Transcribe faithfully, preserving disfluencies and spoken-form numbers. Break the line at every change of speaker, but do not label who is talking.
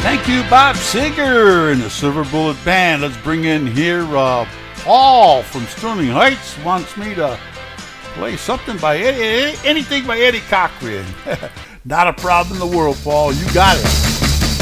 Thank you, Bob Seger and the Silver Bullet Band. Let's bring in here uh, Paul from Sterling Heights. Wants me to play something by Eddie, anything by Eddie Cochran. Not a problem in the world, Paul. You got it.